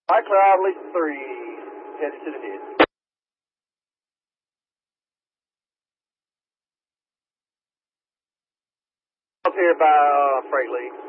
High Cloud, Lisa 3, headed to the head. Up here by Freight League.